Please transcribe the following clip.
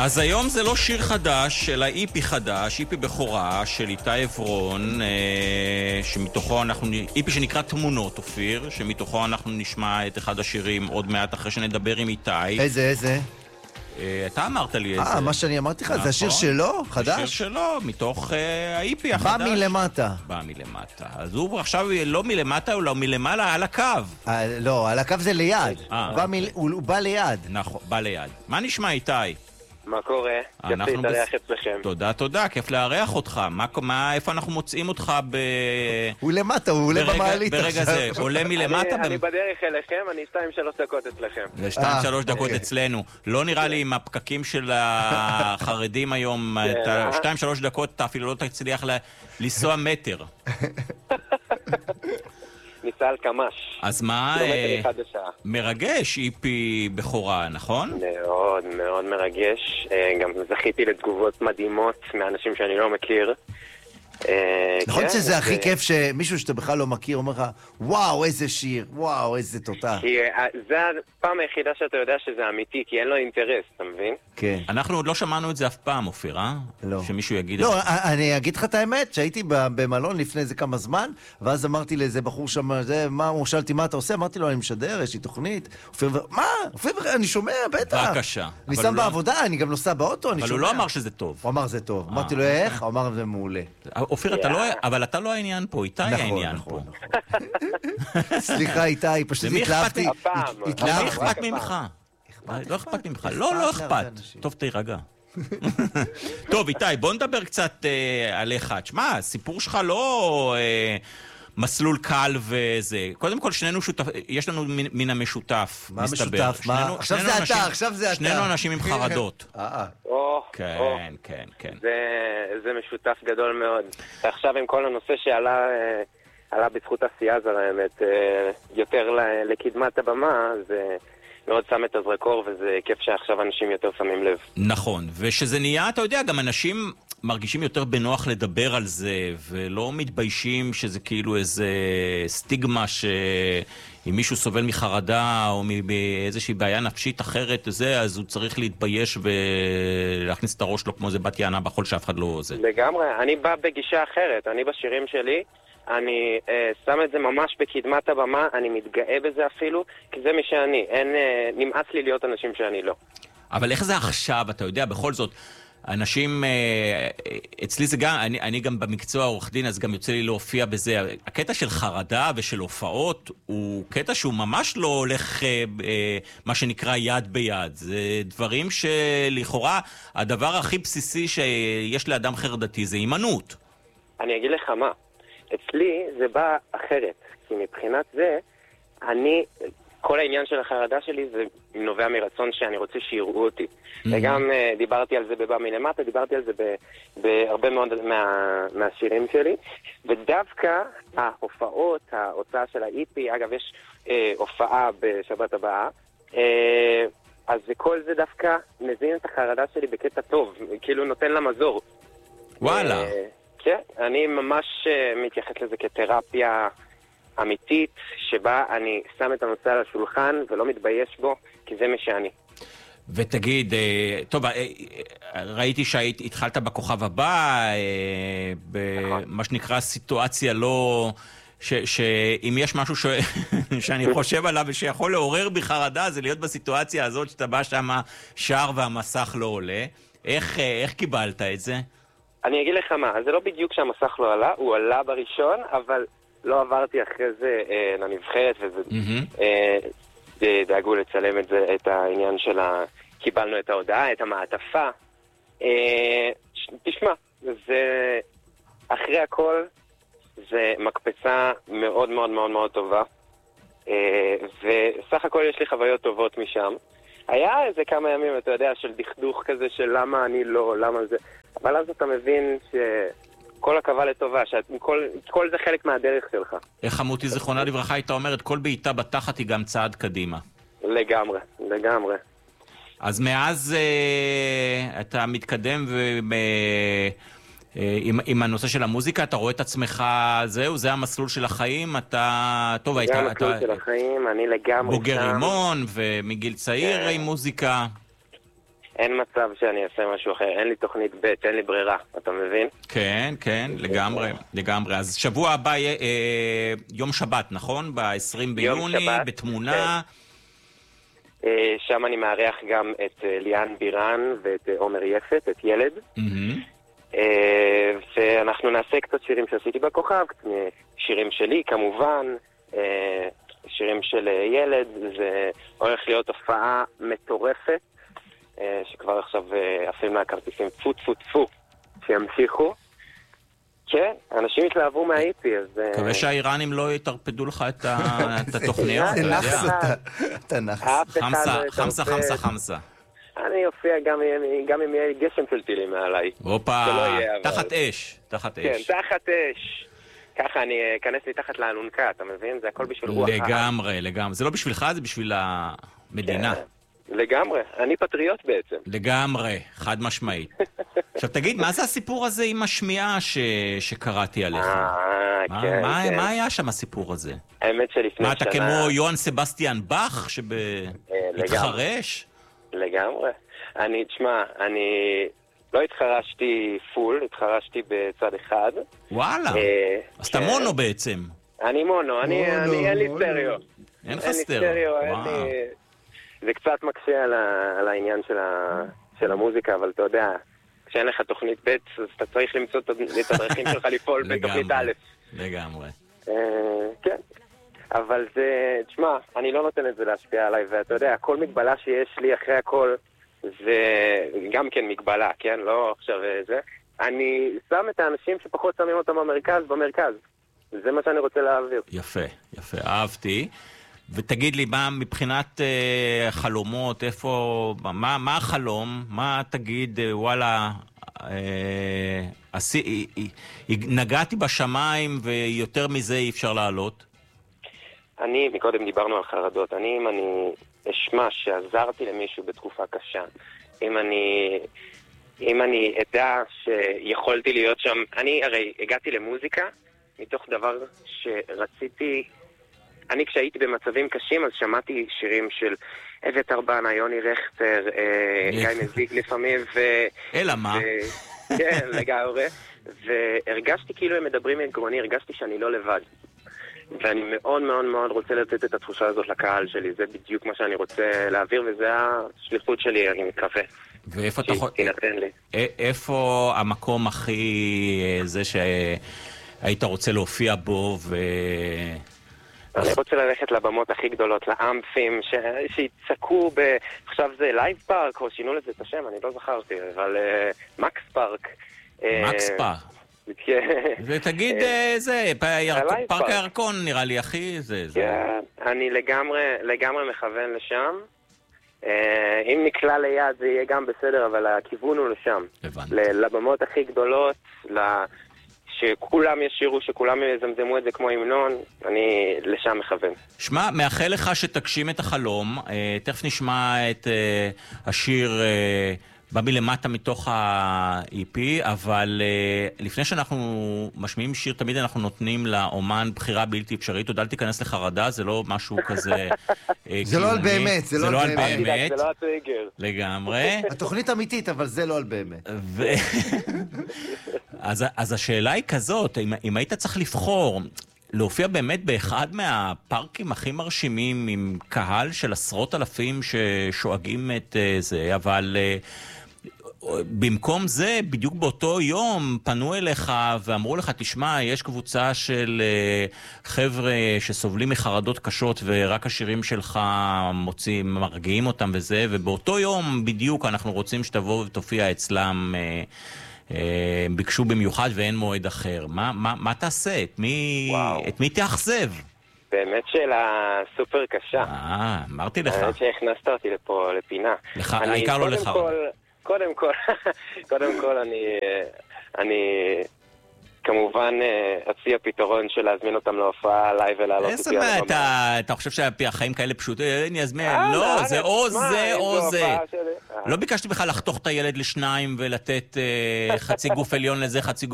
אז היום זה לא שיר חדש, אלא איפי חדש, איפי בכורה של איתי עברון, שמתוכו אנחנו, איפי שנקרא תמונות, אופיר, שמתוכו אנחנו נשמע את אחד השירים עוד מעט אחרי שנדבר עם איתי. איזה? אתה אמרת לי איזה. מה שאני אמרתי לך, זה השיר שלו? חדש? השיר שלו, מתוך האיפי החדש. בא מלמטה. בא מלמטה. אז הוא עכשיו לא מלמטה, הוא לא מלמעלה, על הקו. לא, על הקו זה ליד. הוא בא ליד. נכון, בא ליד. מה נשמע איתי? מה קורה? כיף להתארח אצלכם. תודה, כיף לארח אותך. איפה אנחנו מוצאים אותך הוא למטה, הוא עולה במעלית עכשיו. ברגע זה, עולה מלמטה? אני בדרך אליכם, אני 2-3 דקות אצלכם. 2-3 דקות אצלנו. לא נראה לי עם הפקקים של החרדים היום, 2-3 דקות אתה אפילו לא תצליח לנסוע מטר. ניסה על קמש. אז מה מרגש איפי בכורה, נכון? מאוד מאוד מרגש. גם זכיתי לתגובות מדהימות מאנשים שאני לא מכיר. נכון שזה הכי כיף שמישהו שאתה בכלל לא מכיר אומר לך, וואו איזה שיר, וואו איזה תותח. כי זה הפעם היחידה שאתה יודע שזה אמיתי, כי אין לו אינטרס, אתה מבין? כן. אנחנו עוד לא שמענו את זה אף פעם, אופיר, אה? לא. שמישהו יגיד את לא, זה. אני אגיד לך את האמת, שהייתי במלון לפני איזה כמה זמן, ואז אמרתי לאיזה בחור שם, הוא שאלתי מה אתה עושה? אמרתי לו, אני משדר, יש לי תוכנית. אופיר, מה? אופיר, אני שומע, בטח. בבקשה. אני שם בעבודה, אני גם נוסע באוטו, אני שומע. אבל הוא לא אמר שזה טוב. הוא אמר זה טוב. אמרתי לו, איך? הוא אמר זה מעולה. אופיר, אבל אתה לא העניין פה, איתי העניין פה. סליחה איתי, פשוט התלהבתי. לא אכפת ממך. לא אכפת ממך. לא אכפת. טוב, תירגע. טוב, איתי, בוא נדבר קצת עליך. תשמע, הסיפור שלך לא מסלול קל וזה. קודם כל, שנינו שותף, יש לנו מן המשותף, מה משותף? עכשיו זה אתה. שנינו אנשים עם חרדות. כן. זה משותף גדול מאוד. עכשיו עם כל הנושא שעלה בזכות עשייה זו, האמת, יותר לקדמת הבמה, זה מאוד שם את הזרקור, וזה כיף שעכשיו אנשים יותר שמים לב. נכון, ושזה נהיה, אתה יודע, גם אנשים מרגישים יותר בנוח לדבר על זה, ולא מתביישים שזה כאילו איזה סטיגמה אם מישהו סובל מחרדה או מאיזושהי בעיה נפשית אחרת, אז הוא צריך להתבייש ולהכניס את הראש לו כמו זה בת יענה בחול שאף אחד לא זה. לגמרי, אני בא בגישה אחרת, אני בשירים שלי, אני שם את זה ממש בקדמת הבמה, אני מתגאה בזה אפילו, כי זה מי שאני, נמאס לי להיות אנשים שאני לא. אבל איך זה עכשיו, אתה יודע, בכל זאת, אנשים, אצלי זה גם, אני גם במקצוע עורך דין, אז גם יוצא לי להופיע בזה. הקטע של חרדה ושל הופעות הוא קטע שהוא ממש לא הולך, מה שנקרא יד ביד. זה דברים שלכאורה, הדבר הכי בסיסי שיש לאדם חרדתי זה אימנות. אני אגיד לך מה, אצלי זה בא אחרת, כי מבחינת זה, כל העניין של החרדה שלי זה נובע מרצון שאני רוצה שיראו אותי. וגם דיברתי על זה בבא מלמטה, דיברתי על זה בהרבה מאוד מהשירים שלי. ודווקא ההוצאה של האיפי, אגב יש הופעה בשבת הבאה, אז כל זה דווקא מזין את החרדה שלי בקטע טוב, כאילו נותן לה מזור. וואלה. כן, אני ממש מתייחס לזה כתרפיה אמיתית, שבה אני שם את הנושא על השולחן ולא מתבייש בו, כי זה מה שאני. ותגיד, טוב, ראיתי שהתחלת בכוכב הבא, במה שנקרא סיטואציה לא... שאם יש משהו שאני חושב עליו ושיכול לעורר בי חרדה, זה להיות בסיטואציה הזאת שאתה בא שם שער והמסך לא עולה. איך קיבלת את זה? אני אגיד לך מה, זה לא בדיוק שהמסך לא עלה, הוא עלה בראשון, אבל לא עברתי אחרי זה לנבחרת, וזה דאגו לצלם את העניין של קיבלנו את ההודעה, את המעטפה. תשמע, זה אחרי הכל, זה מקפצה מאוד מאוד מאוד מאוד טובה, וסך הכל יש לי חוויות טובות משם. היה איזה כמה ימים, אתה יודע, של דכדוך כזה של למה אני לא, למה זה, אבל אז אתה מבין שכל עקבה לטובה, כל זה חלק מהדרך שלך. איך חמותי זיכרונה לברכה הייתה אומרת, כל בעיטה בתחת היא גם צעד קדימה. לגמרי, לגמרי. אז מאז אתה מתקדם עם הנושא של המוזיקה, אתה רואה את עצמך, זה המסלול של החיים, אתה... טוב, זה המסלול של החיים, אני לגמרי בוגר רימון, ומגיל צעיר עם מוזיקה. אין מצב שאני אעשה משהו אחר, אין לי תוכנית ב', אין לי ברירה, אתה מבין? כן, כן, לגמרי, לגמרי. אז שבוע הבא יהיה יום שבת, נכון? ב-20 ביוני, בתמונה. כן. שם אני מארח גם את ליאן בירן ואת עומר יפת, את ילד. שאנחנו נעשה קצת שירים שעשיתי בכוכב, שירים שלי כמובן, שירים של ילד. זה הולך להיות הופעה מטורפת, שכבר עכשיו עפים מהכרטיסים טפו טפו טפו שימשיכו. כן, אנשים התלהבו מהאיפי, אז... מקווה שהאיראנים לא יתרפדו לך את התוכניות, אתה יודע. אתה נחס. חמסה, חמסה, חמסה. אני אופיע גם אם יהיה גשם של טילים מעליי. הופה, תחת אש, תחת אש. כן, תחת אש. ככה אני אכנס לי תחת לאלונקה, אתה מבין? זה הכל בשביל רוח. לגמרי, לגמרי. זה לא בשבילך, זה בשביל המדינה. לגמרי, אני פטריוט בעצם. לגמרי, חד משמעית. עכשיו תגיד, מה זה הסיפור הזה עם השמיעה שקראתי עליך? כן. מה היה שם הסיפור הזה? האמת שלפני שנה... מה, אתה כמו יוהן סבסטיאן באך שהתחרש? לגמרי. תשמע, אני לא התחרשתי פול, התחרשתי בצד אחד. וואלה, אז אתה מונו בעצם. אני מונו, אין לי סטריאו. אין לך סטריאו, וואו. זה קצת מקשה על העניין של המוזיקה, אבל אתה יודע, כשאין לך תוכנית ב' אז אתה צריך למצוא את הדרכים שלך לפעול בתוכנית א'. לגמרי. כן. אבל זה, תשמע, אני לא נותן את זה להשפיע עליי, ואתה יודע, כל מגבלה שיש לי אחרי הכל, זה גם כן מגבלה, כן? לא עכשיו זה. אני שם את האנשים שפחות שמים אותם במרכז. זה מה שאני רוצה להעביר. יפה, יפה. אהבתי. ותגיד לי, מה מבחינת חלומות, איפה, מה החלום? מה תגיד, וואלה, נגעתי בשמיים ויותר מזה אי אפשר לעלות? מקודם דיברנו על חרדות. אם אני אשמע שעזרתי למישהו בתקופה קשה, אם אני אדע שיכולתי להיות שם, אני הרי הגעתי למוזיקה מתוך דבר שרציתי, כשהייתי במצבים קשים אז שמעתי שירים של אביתר בנה, יוני רכטר, גיא מזיק לפעמים, אלא מה? כן, לגמרי. והרגשתי כאילו הם מדברים מגרוני, הרגשתי שאני לא לבד. ואני מאוד מאוד מאוד רוצה לתת את התחושה הזאת לקהל שלי, זה בדיוק מה שאני רוצה להעביר, וזה השליחות שלי, אני מקווה. ואיפה אתה יכול... שתינתן לי. איפה המקום הכי... זה שהיית רוצה להופיע בו אני רוצה ללכת לבמות הכי גדולות, לאמפים, שיצעקו עכשיו זה לייב פארק, או שינו לזה את השם, אני לא זכרתי, אבל מקס פארק. מקס פארק. ותגיד זה, פארק הירקון נראה לי הכי זה. כן, אני לגמרי מכוון לשם. אם נקלע ליד זה יהיה גם בסדר, אבל הכיוון הוא לשם. לבמות הכי גדולות, שכולם ישירו, שכולם יזמזמו את זה כמו המנון, אני לשם מכוון. שמע, מאחל לך שתגשים את החלום, תכף נשמע את השיר בא מלמטה מתוך ה-EP, אבל לפני שאנחנו משמיעים שיר, תמיד אנחנו נותנים לאומן בחירה בלתי אפשרית, עוד אל תיכנס לחרדה, זה לא משהו כזה... זה לא על באמת, זה לא על באמת. זה לא הטריגר. לגמרי. התוכנית אמיתית, אבל זה לא על באמת. אז השאלה היא כזאת, אם היית צריך לבחור, להופיע באמת באחד מהפארקים הכי מרשימים, עם קהל של עשרות אלפים ששואגים את זה, אבל במקום זה, בדיוק באותו יום פנו אליך ואמרו לך, תשמע, יש קבוצה של חבר'ה שסובלים מחרדות קשות ורק השירים שלך מרגיעים אותם וזה, ובאותו יום בדיוק אנחנו רוצים שתבוא ותופיע אצלם, ביקשו במיוחד ואין מועד אחר. מה תעשה? את מי תאכזב? באמת שאלה סופר קשה. אמרתי לך. האמת שהכנסת אותי לפה לפינה. העיקר לא לך. קודם כל אני כמובן אציע פתרון של להזמין אותם להופעה לייב ולעלות אותי על הבמה. אתה חושב שהחיים כאלה פשוטים? אני אזמין, לא, זה או זה או זה. לא ביקשתי בכלל לחתוך את הילד לשניים ולתת חצי גוף עליון לזה, חצי